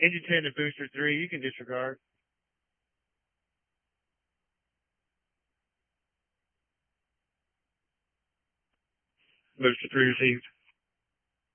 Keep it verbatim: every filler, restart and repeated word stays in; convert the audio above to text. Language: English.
Engine ten to booster three, you can disregard. Booster three received.